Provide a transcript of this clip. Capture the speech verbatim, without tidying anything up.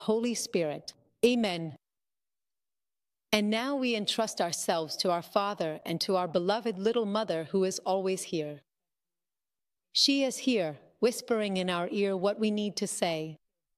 Holy Spirit. Amen. And now we entrust ourselves to our Father and to our beloved little mother who is always here. She is here, whispering in our ear what we need to say.